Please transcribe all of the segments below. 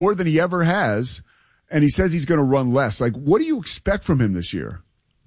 more than he ever has, and he says he's going to run less. Like, what do you expect from him this year?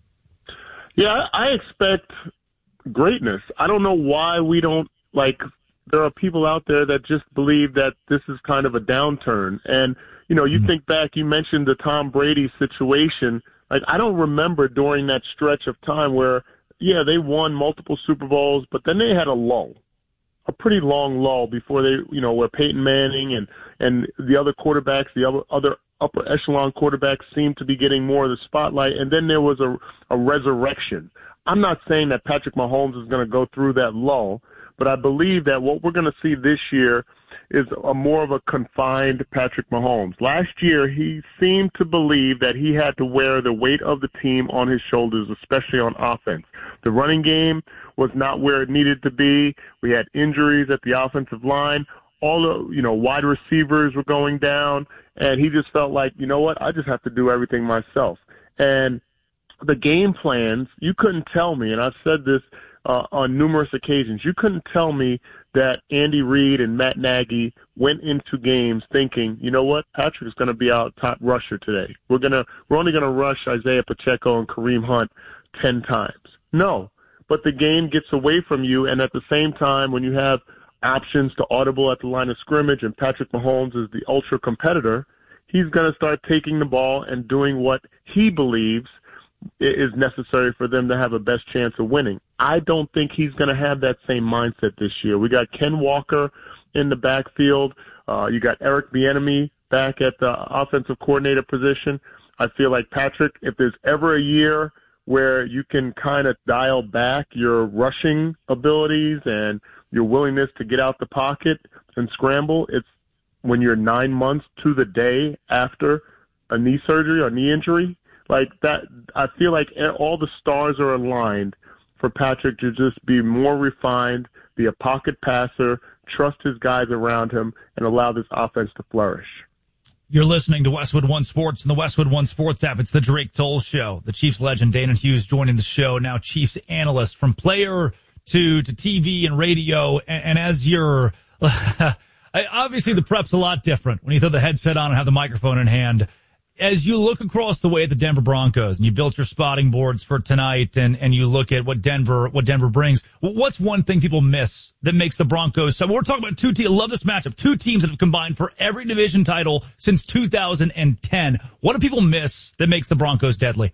Yeah, I expect greatness. I don't know why we don't, there are people out there that just believe that this is kind of a downturn. And, you think back, you mentioned the Tom Brady situation. I don't remember during that stretch of time where, they won multiple Super Bowls, but then they had a lull, a pretty long lull before they, where Peyton Manning and the other quarterbacks, the other upper echelon quarterbacks seemed to be getting more of the spotlight. And then there was a resurrection. I'm not saying that Patrick Mahomes is going to go through that lull, but I believe that what we're going to see this year is more of a confined Patrick Mahomes. Last year, he seemed to believe that he had to wear the weight of the team on his shoulders, especially on offense. The running game was not where it needed to be. We had injuries at the offensive line. All the, wide receivers were going down, and he just felt like, you know what, I just have to do everything myself. And the game plans, you couldn't tell me, and I've said this on numerous occasions, you couldn't tell me that Andy Reid and Matt Nagy went into games thinking, you know what, Patrick's going to be our top rusher today. We're only going to rush Isaiah Pacheco and Kareem Hunt 10 times. No, but the game gets away from you, and at the same time, when you have options to audible at the line of scrimmage and Patrick Mahomes is the ultra competitor, he's going to start taking the ball and doing what he believes is necessary for them to have a best chance of winning. I don't think he's going to have that same mindset this year. We got Ken Walker in the backfield. You got Eric Bieniemy back at the offensive coordinator position. I feel like, Patrick, if there's ever a year where you can kind of dial back your rushing abilities and your willingness to get out the pocket and scramble, it's when you're 9 months to the day after a knee surgery or knee injury. Like that, I feel like all the stars are aligned for Patrick to just be more refined, be a pocket passer, trust his guys around him, and allow this offense to flourish. You're listening to Westwood One Sports and the Westwood One Sports app. It's the Drake Toll Show. The Chiefs legend Danon Hughes joining the show, now Chiefs analyst from player to TV and radio. And as you're obviously the prep's a lot different when you throw the headset on and have the microphone in hand. As you look across the way at the Denver Broncos and you built your spotting boards for tonight and you look at what Denver brings, what's one thing people miss that makes the Broncos? So we're talking about two teams. I love this matchup. Two teams that have combined for every division title since 2010. What do people miss that makes the Broncos deadly?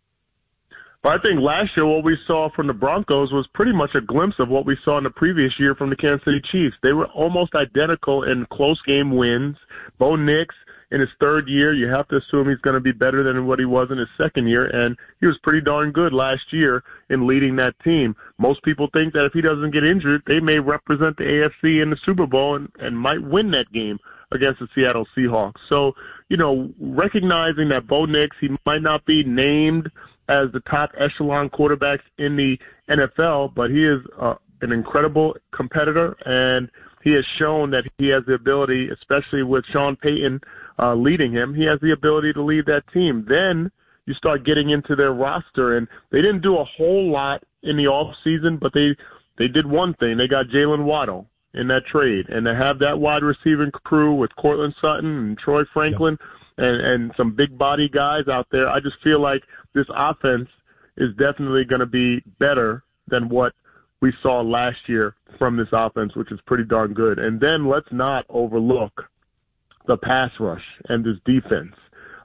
Well, I think last year what we saw from the Broncos was pretty much a glimpse of what we saw in the previous year from the Kansas City Chiefs. They were almost identical in close game wins. Bo Nix, in his third year, you have to assume he's going to be better than what he was in his second year, and he was pretty darn good last year in leading that team. Most people think that if he doesn't get injured, they may represent the AFC in the Super Bowl and might win that game against the Seattle Seahawks. So, recognizing that Bo Nix, he might not be named as the top echelon quarterbacks in the NFL, but he is an incredible competitor, and he has shown that he has the ability, especially with Sean Payton leading him, he has the ability to lead that team. Then you start getting into their roster, and they didn't do a whole lot in the offseason, but they did one thing. They got Jalen Waddle in that trade, and to have that wide receiving crew with Cortland Sutton and Troy Franklin and some big body guys out there, I just feel like this offense is definitely going to be better than what we saw last year from this offense, which is pretty darn good. And then let's not overlook the pass rush and this defense,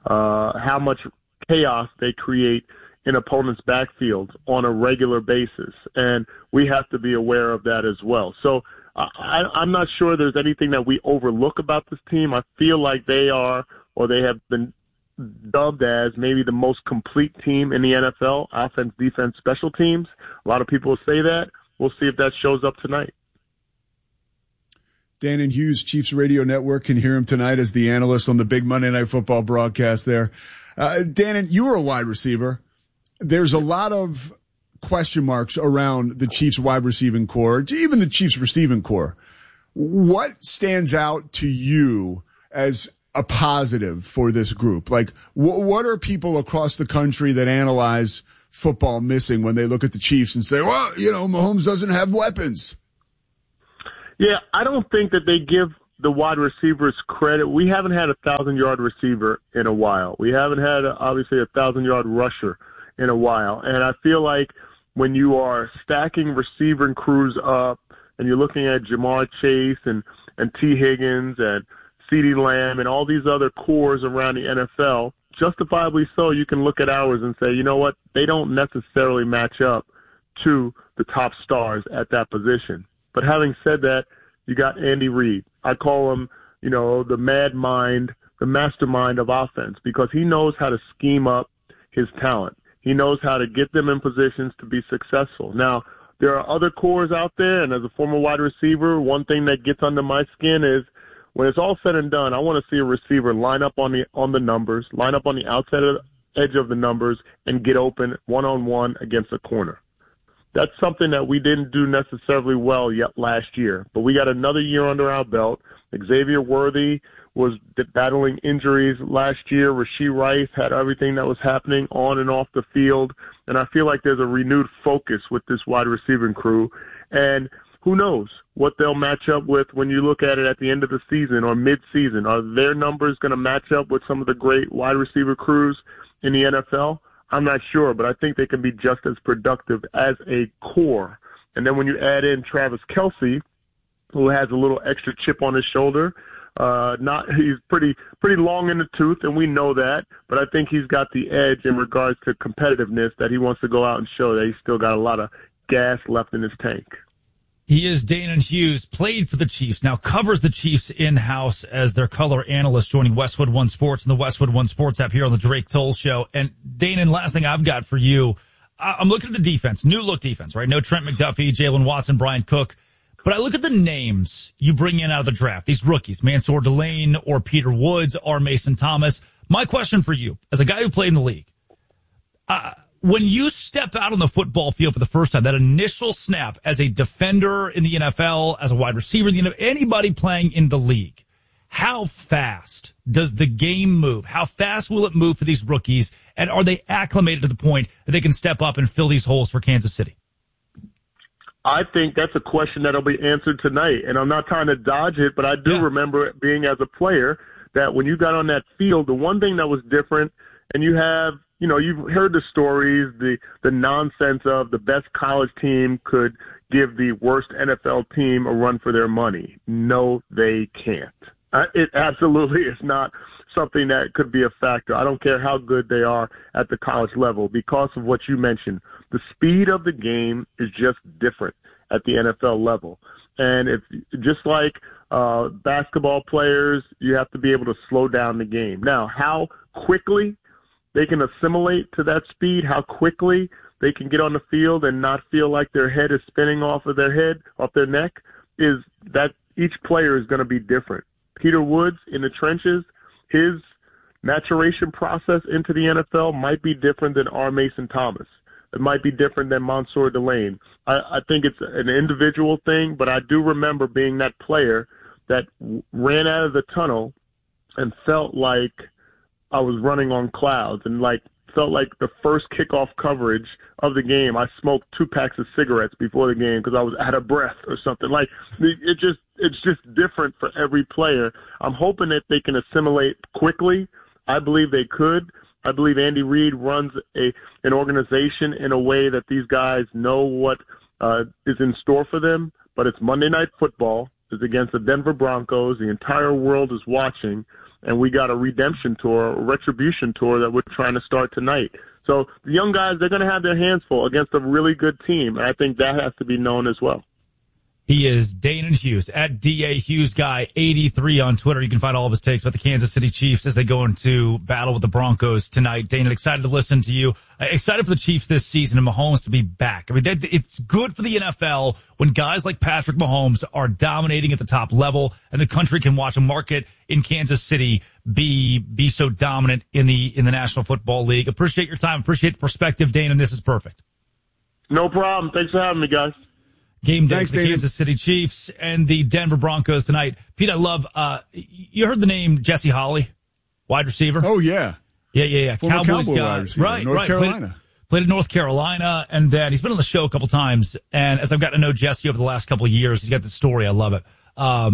how much chaos they create in opponents' backfields on a regular basis. And we have to be aware of that as well. So I'm not sure there's anything that we overlook about this team. I feel like they are, or they have been dubbed as maybe the most complete team in the NFL, offense, defense, special teams. A lot of people say that. We'll see if that shows up tonight. Danon Hughes, Chiefs Radio Network, can hear him tonight as the analyst on the big Monday Night Football broadcast there. Danon, you were a wide receiver. There's a lot of question marks around the Chiefs wide receiving core, even the Chiefs receiving core. What stands out to you as a positive for this group? Like, what are people across the country that analyze football missing when they look at the Chiefs and say, well, Mahomes doesn't have weapons? Yeah, I don't think that they give the wide receivers credit. We haven't had a 1,000-yard receiver in a while. We haven't had, obviously, a 1,000-yard rusher in a while. And I feel like when you are stacking receiving crews up and you're looking at Jamar Chase and T. Higgins and CeeDee Lamb and all these other cores around the NFL, justifiably so, you can look at ours and say, you know what, they don't necessarily match up to the top stars at that position. But having said that, you got Andy Reid. I call him, the mad mind, the mastermind of offense, because he knows how to scheme up his talent. He knows how to get them in positions to be successful. Now, there are other cores out there, and as a former wide receiver, one thing that gets under my skin is when it's all said and done, I want to see a receiver line up on the numbers, line up on the outside edge of the numbers, and get open one-on-one against a corner. That's something that we didn't do necessarily well yet last year, but we got another year under our belt. Xavier Worthy was battling injuries last year. Rashee Rice had everything that was happening on and off the field, and I feel like there's a renewed focus with this wide receiving crew, and who knows what they'll match up with when you look at it at the end of the season or mid-season. Are their numbers going to match up with some of the great wide receiver crews in the NFL? I'm not sure, but I think they can be just as productive as a core. And then when you add in Travis Kelce, who has a little extra chip on his shoulder, he's pretty long in the tooth, and we know that, but I think he's got the edge in regards to competitiveness that he wants to go out and show that he's still got a lot of gas left in his tank. He is Danon Hughes, played for the Chiefs, now covers the Chiefs in-house as their color analyst, joining Westwood One Sports and the Westwood One Sports app here on the Drake Toll Show. And Danon, last thing I've got for you, I'm looking at the defense, new look defense, right? No Trent McDuffie, Jalen Watson, Brian Cook. But I look at the names you bring in out of the draft, these rookies, Mansour Delane or Peter Woods or Mason Thomas. My question for you, as a guy who played in the league, when you step out on the football field for the first time, that initial snap as a defender in the NFL, as a wide receiver in the NFL, anybody playing in the league, how fast does the game move? How fast will it move for these rookies? And are they acclimated to the point that they can step up and fill these holes for Kansas City? I think that's a question that'll be answered tonight. And I'm not trying to dodge it, but I do remember it being as a player that when you got on that field, the one thing that was different, and you've heard the stories, the nonsense of the best college team could give the worst NFL team a run for their money. No, they can't. It absolutely is not something that could be a factor. I don't care how good they are at the college level because of what you mentioned. The speed of the game is just different at the NFL level. And it's just like basketball players, you have to be able to slow down the game. Now, how quickly they can assimilate to that speed, how quickly they can get on the field and not feel like their head is spinning off their neck, is that each player is going to be different. Peter Woods in the trenches, his maturation process into the NFL might be different than R. Mason Thomas. It might be different than Mansour Delane. I think it's an individual thing, but I do remember being that player that ran out of the tunnel and felt like I was running on clouds and felt like the first kickoff coverage of the game, I smoked 2 packs of cigarettes before the game because I was out of breath or something. It's just different for every player. I'm hoping that they can assimilate quickly. I believe they could. I believe Andy Reid runs an organization in a way that these guys know what is in store for them. But it's Monday Night Football. It's against the Denver Broncos. The entire world is watching. And we got a redemption tour, a retribution tour that we're trying to start tonight. So the young guys, they're going to have their hands full against a really good team. And I think that has to be known as well. He is Danon Hughes at DAHughesGuy83 on Twitter. You can find all of his takes about the Kansas City Chiefs as they go into battle with the Broncos tonight. Danon, excited to listen to you. Excited for the Chiefs this season and Mahomes to be back. I mean, it's good for the NFL when guys like Patrick Mahomes are dominating at the top level and the country can watch a market in Kansas City be so dominant in the National Football League. Appreciate your time. Appreciate the perspective, Danon. This is perfect. No problem. Thanks for having me, guys. Game day for the Kansas City Chiefs and the Denver Broncos tonight. Pete, I love, you heard the name Jesse Holley, wide receiver? Oh, yeah. Yeah. Former Cowboy wide receiver. Right, North Carolina. Played at North Carolina, and then he's been on the show a couple times. And as I've gotten to know Jesse over the last couple of years, he's got this story. I love it.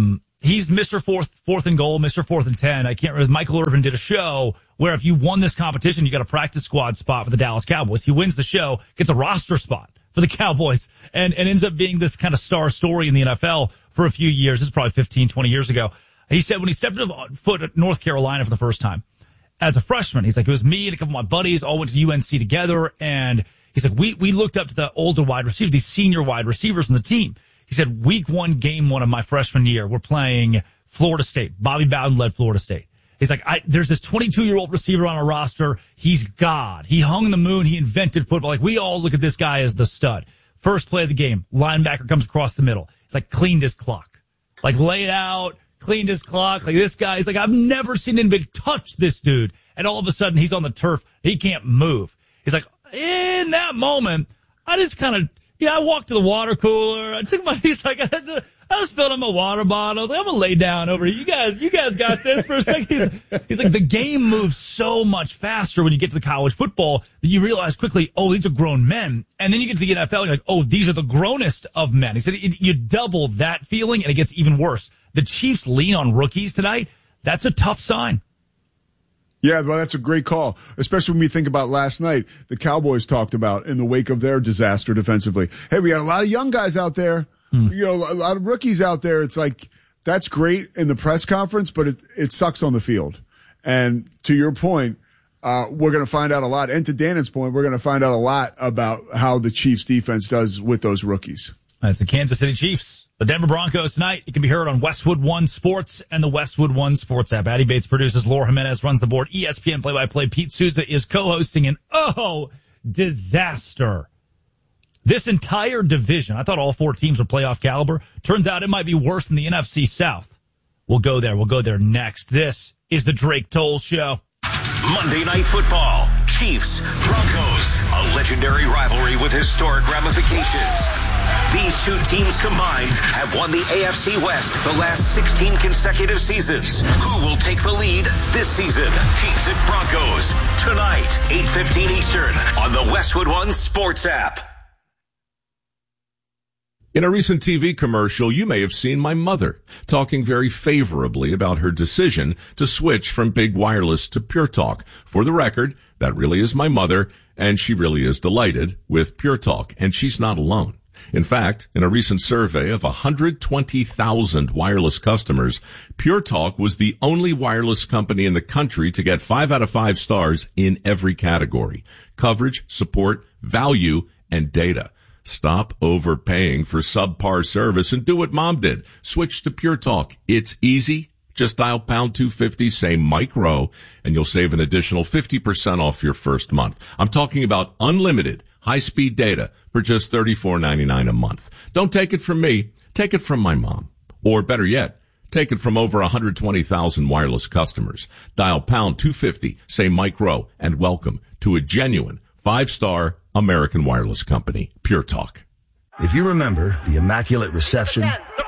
he's Mr. Fourth and Goal, Mr. 4th and 10. I can't remember. Michael Irvin did a show where if you won this competition, you got a practice squad spot for the Dallas Cowboys. He wins the show, gets a roster spot for the Cowboys, and ends up being this kind of star story in the NFL for a few years. This is probably 15, 20 years ago. He said when he stepped foot at North Carolina for the first time as a freshman, he's like, it was me and a couple of my buddies all went to UNC together, and he's like, we looked up to the older wide receiver, these senior wide receivers on the team. He said, week 1, game 1 of my freshman year, we're playing Florida State. Bobby Bowden led Florida State. He's like, there's this 22-year-old receiver on our roster. He's God. He hung the moon. He invented football. Like, we all look at this guy as the stud. First play of the game, linebacker comes across the middle. He's like, cleaned his clock. Like, laid out, cleaned his clock. Like, this guy, he's like, I've never seen anybody touch this dude. And all of a sudden, he's on the turf. He can't move. He's like, in that moment, I just kind of, I walked to the water cooler. I took my, he's like, I was filling my water bottle. I was like, I'm going to lay down over here. You guys got this for a second. He's like, the game moves so much faster when you get to the college football that you realize quickly, oh, these are grown men. And then you get to the NFL and you're like, oh, these are the grownest of men. He said, you double that feeling and it gets even worse. The Chiefs lean on rookies tonight. That's a tough sign. Yeah, well, that's a great call, especially when we think about last night. The Cowboys talked about in the wake of their disaster defensively. Hey, we got a lot of young guys out there, a lot of rookies out there. It's like, that's great in the press conference, but it sucks on the field. And to your point, we're going to find out a lot. And to Dannon's point, we're going to find out a lot about how the Chiefs defense does with those rookies. That's the Kansas City Chiefs. The Denver Broncos tonight. It can be heard on Westwood One Sports and the Westwood One Sports app. Addie Bates produces. Laura Jimenez runs the board. ESPN play-by-play. Pete Souza is co-hosting an disaster. This entire division, I thought all 4 teams were playoff caliber. Turns out it might be worse than the NFC South. We'll go there. We'll go there next. This is the Drake Toll Show. Monday Night Football. Chiefs, Broncos. A legendary rivalry with historic ramifications. These 2 teams combined have won the AFC West the last 16 consecutive seasons. Who will take the lead this season? Chiefs at Broncos. Tonight, 8:15 Eastern on the Westwood One Sports app. In a recent TV commercial, you may have seen my mother talking very favorably about her decision to switch from big wireless to Pure Talk. For the record, that really is my mother, and she really is delighted with Pure Talk, and she's not alone. In fact, in a recent survey of 120,000 wireless customers, Pure Talk was the only wireless company in the country to get 5 out of 5 stars in every category: coverage, support, value, and data. Stop overpaying for subpar service and do what Mom did. Switch to Pure Talk. It's easy. Just dial pound 250, say Mike Rowe, and you'll save an additional 50% off your first month. I'm talking about unlimited high-speed data for just $34.99 a month. Don't take it from me. Take it from my mom. Or better yet, take it from over 120,000 wireless customers. Dial pound 250, say Mike Rowe, and welcome to a genuine 5-star American wireless company, Pure Talk. If you remember the immaculate reception,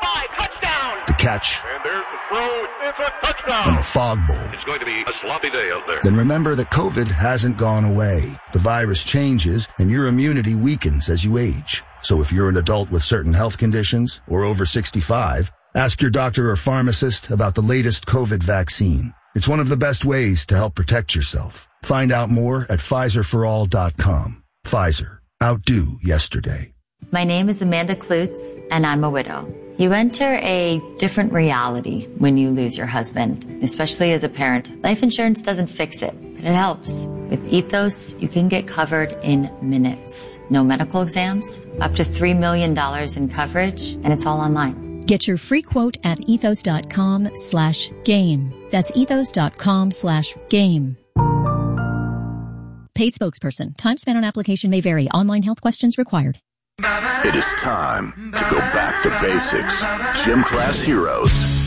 the catch, And there's the throw. It's a touchdown. and the fog bowl, It's going to be a sloppy day out there. then remember that COVID hasn't gone away. The virus changes and your immunity weakens as you age. So if you're an adult with certain health conditions or over 65, ask your doctor or pharmacist about the latest COVID vaccine. It's one of the best ways to help protect yourself. Find out more at PfizerForAll.com. Pfizer. Outdo yesterday. My name is Amanda Klutz, and I'm a widow. You enter a different reality when you lose your husband, especially as a parent. Life insurance doesn't fix it, but it helps. With Ethos, you can get covered in minutes. No medical exams, up to $3 million in coverage, and it's all online. Get your free quote at ethos.com/game. That's ethos.com/game. Paid spokesperson. Time spent on application may vary. Online health questions required. It is time to go back to basics. Gym class heroes